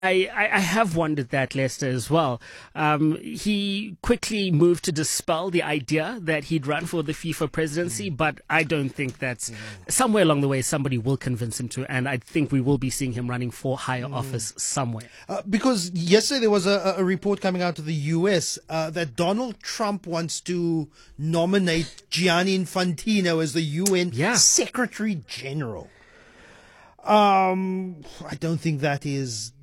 I have wondered that, Lester, as well. He quickly moved to dispel the idea that he'd run for the FIFA presidency, but I don't think that's somewhere along the way somebody will convince him to, and I think we will be seeing him running for higher office somewhere. Because yesterday there was a report coming out of the US that Donald Trump wants to nominate Gianni Infantino as the UN Secretary General. I don't think that is.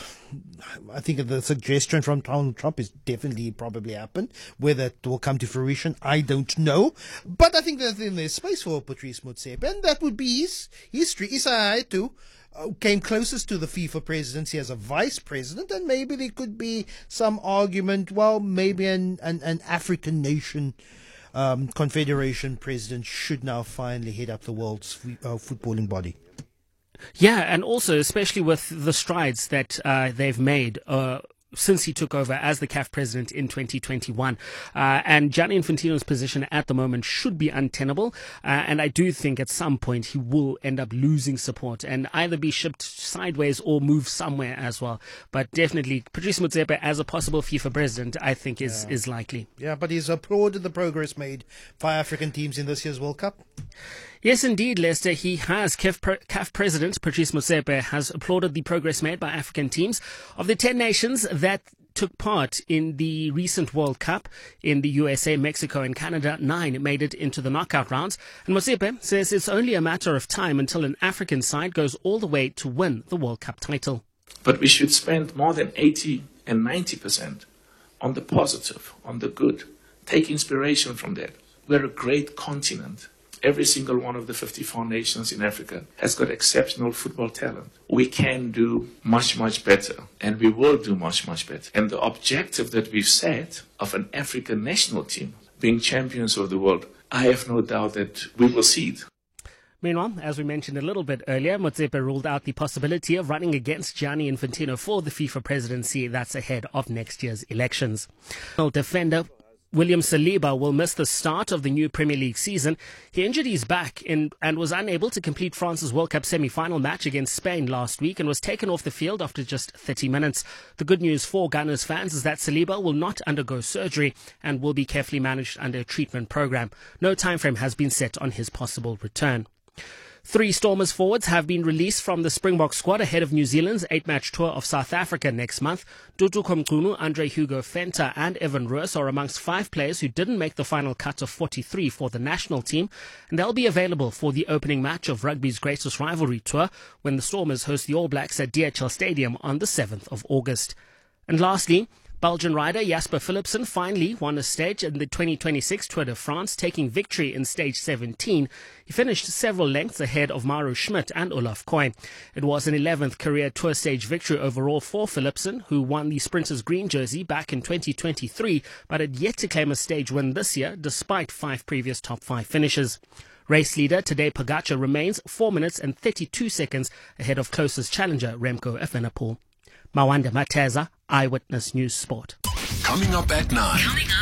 I think the suggestion from Donald Trump is definitely probably happened. Whether it will come to fruition, I don't know. But I think that there's space for Patrice Motsepe, and that would be his history. Issa too came closest to the FIFA presidency as a vice president, and maybe there could be some argument. Well, maybe an African nation confederation president should now finally head up the world's footballing body. Yeah, and also, especially with the strides that they've made since he took over as the CAF president in 2021. And Gianni Infantino's position at the moment should be untenable. And I do think at some point he will end up losing support and either be shipped sideways or move somewhere as well. But definitely, Patrice Motsepe as a possible FIFA president, I think is likely. Yeah, but he's applauded the progress made by African teams in this year's World Cup. Yes, indeed, Lester. He has. CAF President Patrice Motsepe has applauded the progress made by African teams. Of the 10 nations that took part in the recent World Cup in the USA, Mexico and Canada, 9 made it into the knockout rounds. And Motsepe says it's only a matter of time until an African side goes all the way to win the World Cup title. But we should spend more than 80 and 90% on the positive, on the good. Take inspiration from that. We're a great continent. Every single one of the 54 nations in Africa has got exceptional football talent. We can do much, much better, and we will do much, much better. And the objective that we've set of an African national team being champions of the world, I have no doubt that we will see it. Meanwhile, as we mentioned a little bit earlier, Motsepe ruled out the possibility of running against Gianni Infantino for the FIFA presidency that's ahead of next year's elections. Defender William Saliba will miss the start of the new Premier League season. He injured his back and was unable to complete France's World Cup semi-final match against Spain last week and was taken off the field after just 30 minutes. The good news for Gunners fans is that Saliba will not undergo surgery and will be carefully managed under a treatment program. No time frame has been set on his possible return. 3 Stormers forwards have been released from the Springbok squad ahead of New Zealand's 8-match tour of South Africa next month. Dudu Komkunu, Andre Hugo Venter and Evan Roos are amongst 5 players who didn't make the final cut of 43 for the national team, and they'll be available for the opening match of rugby's greatest rivalry tour when the Stormers host the All Blacks at DHL Stadium on the 7th of August. And lastly, Belgian rider Jasper Philipsen finally won a stage in the 2026 Tour de France, taking victory in stage 17. He finished several lengths ahead of Mauro Schmidt and Olaf Koy. It was an 11th career Tour stage victory overall for Philipsen, who won the Sprinters green jersey back in 2023, but had yet to claim a stage win this year, despite 5 previous top 5 finishes. Race leader Tadej Pogacar remains 4 minutes and 32 seconds ahead of closest challenger Remco Evenepoel. Mawanda Mateza, Eyewitness News Sport. Coming up at 9.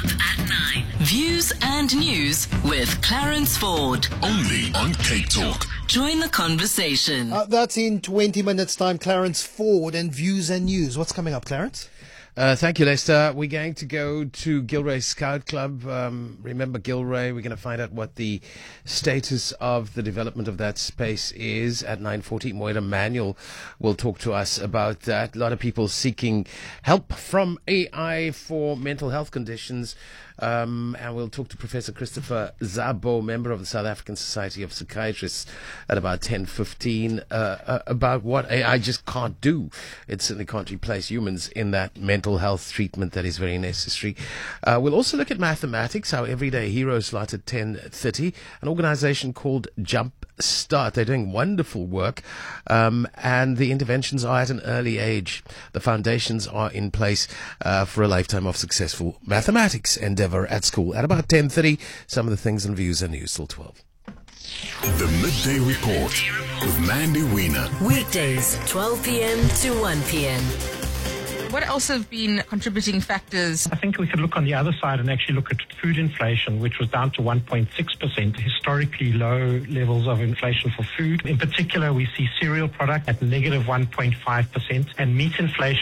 Views and news with Clarence Ford. Only on Cape Talk. Join the conversation. That's in 20 minutes' time. Clarence Ford and Views and News. What's coming up, Clarence? Thank you, Lester. We're going to go to Gilray Scout Club. Remember Gilray, we're going to find out what the status of the development of that space is at 9:40. Moira Manuel will talk to us about that. A lot of people seeking help from AI for mental health conditions. And we'll talk to Professor Christopher Zabo, member of the South African Society of Psychiatrists, at about 10:15 about what AI just can't do. It certainly can't replace humans in that mental health treatment that is very necessary. We'll also look at mathematics, our everyday hero slot at 10:30, an organization called Jump Start. They're doing wonderful work, and the interventions are at an early age. The foundations are in place for a lifetime of successful mathematics endeavor at school. At about 10:30, some of the things and views and news till 12. The Midday Report with Mandy Wiener. Weekdays, 12 p.m. to 1 p.m. What else have been contributing factors? I think we could look on the other side and actually look at food inflation, which was down to 1.6%, historically low levels of inflation for food. In particular, we see cereal product at negative 1.5%, and meat inflation